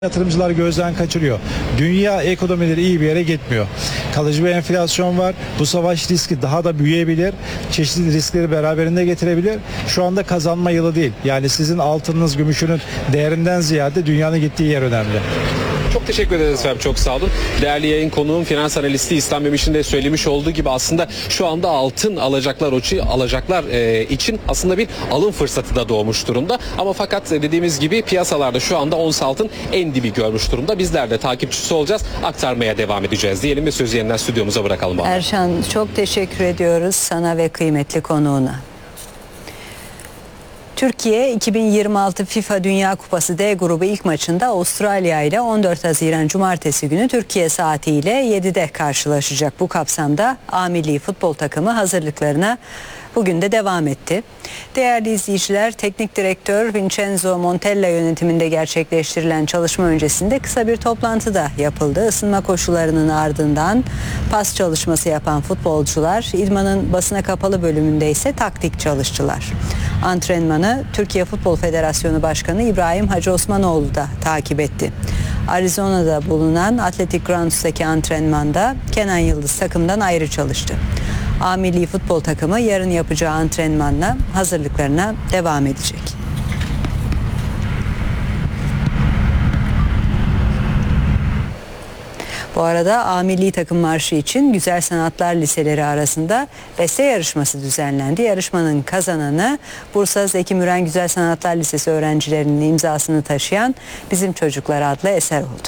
Yatırımcılar gözden kaçırıyor. Dünya ekonomileri iyi bir yere gitmiyor. Kalıcı bir enflasyon var. Bu savaş riski daha da büyüyebilir. Çeşitli riskleri beraberinde getirebilir. Şu anda kazanma yılı değil. Yani sizin altınınız, gümüşünün değerinden ziyade dünyanın gittiği yer önemli. Çok teşekkür ederiz efendim, çok sağ olun. Değerli yayın konuğum finans analisti İslam Memiş'in de söylemiş olduğu gibi aslında şu anda altın alacaklar için aslında bir alım fırsatı da doğmuş durumda. Ama fakat dediğimiz gibi piyasalarda şu anda ons altın en dibi görmüş durumda. Bizler de takipçisi olacağız, aktarmaya devam edeceğiz diyelim ve sözü yeniden stüdyomuza bırakalım. Erşan, çok teşekkür ediyoruz sana ve kıymetli konuğuna. Türkiye 2026 FIFA Dünya Kupası D grubu ilk maçında Avustralya ile 14 Haziran Cumartesi günü Türkiye saatiyle 7'de karşılaşacak. Bu kapsamda A milli futbol takımı hazırlıklarına bugün de devam etti. Değerli izleyiciler, teknik direktör Vincenzo Montella yönetiminde gerçekleştirilen çalışma öncesinde kısa bir toplantı da yapıldı. Isınma koşullarının ardından pas çalışması yapan futbolcular, idmanın basına kapalı bölümünde ise taktik çalıştılar. Antrenmanı Türkiye Futbol Federasyonu Başkanı İbrahim Hacı Osmanoğlu da takip etti. Arizona'da bulunan Athletic Grounds'taki antrenmanda Kenan Yıldız takımdan ayrı çalıştı. A milli futbol takımı yarın yapacağı antrenmanla hazırlıklarına devam edecek. Bu arada A milli takım marşı için Güzel Sanatlar Liseleri arasında beste yarışması düzenlendi. Yarışmanın kazananı Bursa Zeki Müren Güzel Sanatlar Lisesi öğrencilerinin imzasını taşıyan Bizim Çocuklar adlı eser oldu.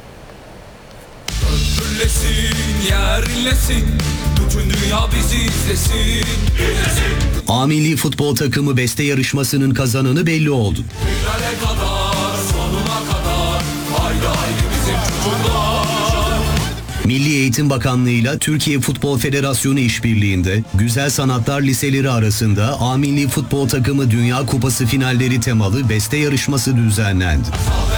Bütün dünya bizi izlesin. A milli futbol takımı beste yarışmasının kazananı belli oldu. Sonuna kadar, haydi haydi bizim çocuklar. Milli Eğitim Bakanlığı ile Türkiye Futbol Federasyonu işbirliğinde Güzel Sanatlar Liseleri arasında A milli futbol takımı Dünya Kupası finalleri temalı beste yarışması düzenlendi.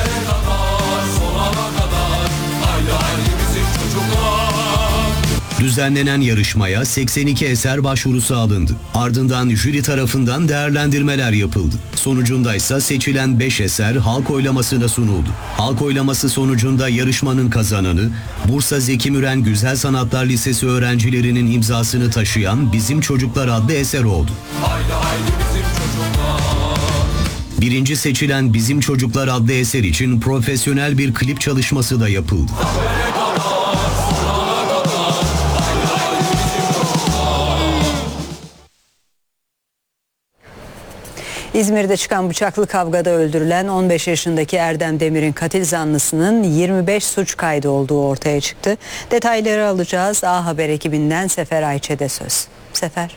Düzenlenen yarışmaya 82 eser başvurusu alındı. Ardından jüri tarafından değerlendirmeler yapıldı. Sonucunda ise seçilen 5 eser halk oylamasına sunuldu. Halk oylaması sonucunda yarışmanın kazananı Bursa Zeki Müren Güzel Sanatlar Lisesi öğrencilerinin imzasını taşıyan Bizim Çocuklar adlı eser oldu. Birinci seçilen Bizim Çocuklar adlı eser için profesyonel bir klip çalışması da yapıldı. İzmir'de çıkan bıçaklı kavgada öldürülen 15 yaşındaki Erdem Demir'in katil zanlısının 25 suç kaydı olduğu ortaya çıktı. Detayları alacağız. A Haber ekibinden Sefer Ayçe'de söz. Sefer.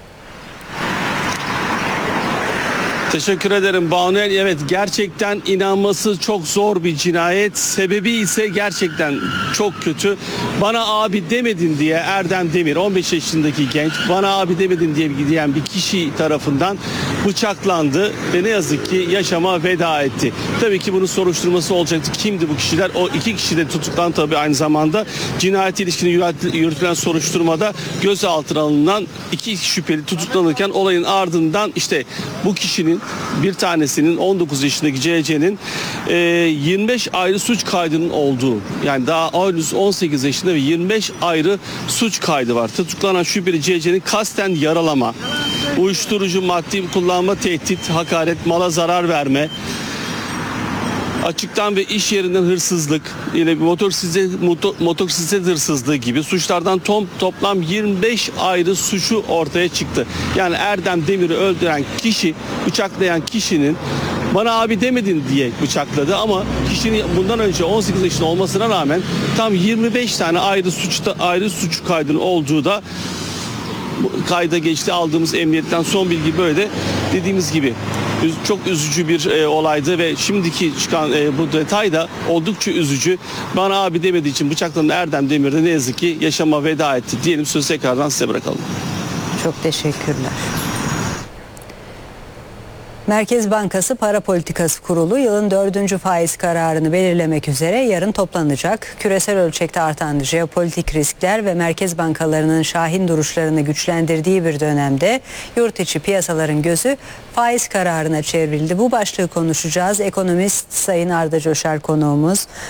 Teşekkür ederim Banuel. Evet, gerçekten inanması çok zor bir cinayet. Sebebi ise gerçekten çok kötü. Bana abi demedin diye Erdem Demir, 15 yaşındaki genç, bana abi demedin diyen bir kişi tarafından bıçaklandı ve ne yazık ki yaşama veda etti. Tabii ki bunun soruşturması olacaktı. Kimdi bu kişiler? O iki kişi de tutuklandı tabii aynı zamanda. Cinayete ilişkin yürütülen soruşturmada gözaltına alınan iki şüpheli tutuklanırken olayın ardından işte bu kişinin bir tanesinin 19 yaşındaki CC'nin 25 ayrı suç kaydının olduğu, yani daha henüz 18 yaşında ve 25 ayrı suç kaydı var. Tutuklanan şüpheli CC'nin kasten yaralama, uyuşturucu madde kullanma, tehdit, hakaret, mala zarar verme, açıktan ve iş yerinden hırsızlık, yine bir motosiklet hırsızlığı gibi suçlardan toplam 25 ayrı suçu ortaya çıktı. Yani Erdem Demir'i öldüren kişi, bıçaklayan kişinin bana abi demedin diye bıçakladı ama kişinin bundan önce 18 yaşında olmasına rağmen tam 25 tane ayrı suç kaydının olduğu da kayda geçti. Aldığımız emniyetten son bilgi böyle. Dediğimiz gibi çok üzücü bir olaydı ve şimdiki çıkan bu detay da oldukça üzücü. Bana abi demediği için bıçaklanan Erdem Demir'de ne yazık ki yaşama veda etti. Diyelim, sözü tekrardan size bırakalım. Çok teşekkürler. Merkez Bankası Para Politikası Kurulu yılın 4. faiz kararını belirlemek üzere yarın toplanacak. Küresel ölçekte artan jeopolitik riskler ve merkez bankalarının şahin duruşlarını güçlendirdiği bir dönemde yurt içi piyasaların gözü faiz kararına çevrildi. Bu başlığı konuşacağız. Ekonomist Sayın Arda Coşar konuğumuz.